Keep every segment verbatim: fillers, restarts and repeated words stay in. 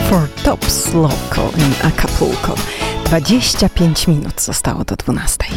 Four Tops Loco in Acapulco. dwadzieścia pięć minut zostało do dwunastej.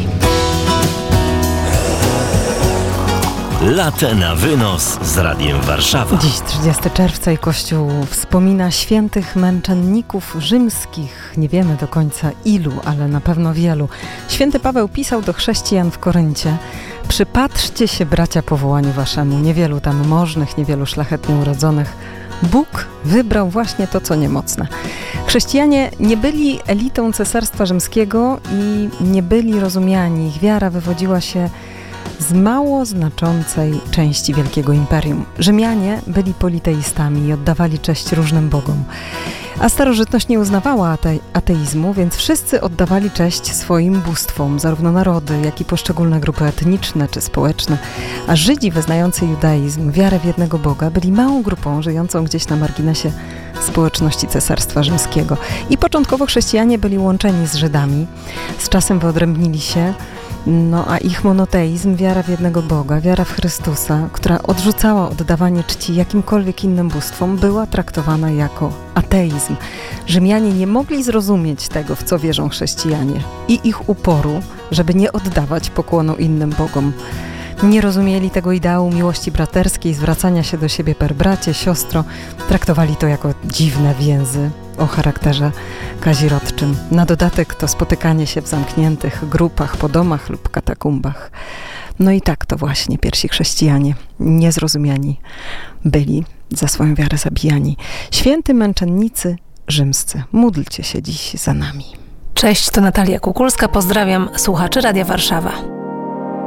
Latę na wynos z Radiem Warszawa. Dziś trzydziestego czerwca i Kościół wspomina świętych męczenników rzymskich. Nie wiemy do końca ilu, ale na pewno wielu. Święty Paweł pisał do chrześcijan w Koryncie: przypatrzcie się, bracia, powołaniu waszemu. Niewielu tam możnych, niewielu szlachetnie urodzonych. Bóg wybrał właśnie to, co niemocne. Chrześcijanie nie byli elitą Cesarstwa Rzymskiego i nie byli rozumiani. Ich wiara wywodziła się z mało znaczącej części Wielkiego Imperium. Rzymianie byli politeistami i oddawali cześć różnym bogom. A starożytność nie uznawała ate- ateizmu, więc wszyscy oddawali cześć swoim bóstwom, zarówno narody, jak i poszczególne grupy etniczne czy społeczne. A Żydzi wyznający judaizm, wiarę w jednego Boga, byli małą grupą żyjącą gdzieś na marginesie społeczności Cesarstwa Rzymskiego. I początkowo chrześcijanie byli łączeni z Żydami. Z czasem wyodrębnili się. No a ich monoteizm, wiara w jednego Boga, wiara w Chrystusa, która odrzucała oddawanie czci jakimkolwiek innym bóstwom, była traktowana jako ateizm. Rzymianie nie mogli zrozumieć tego, w co wierzą chrześcijanie i ich uporu, żeby nie oddawać pokłonu innym bogom. Nie rozumieli tego ideału miłości braterskiej, zwracania się do siebie per bracie, siostro. Traktowali to jako dziwne więzy o charakterze kazirodczym. Na dodatek to spotykanie się w zamkniętych grupach po domach lub katakumbach. No i tak to właśnie pierwsi chrześcijanie, niezrozumiani, byli za swoją wiarę zabijani. Święty męczennicy rzymscy, módlcie się dziś za nami. Cześć, to Natalia Kukulska, pozdrawiam słuchaczy Radia Warszawa.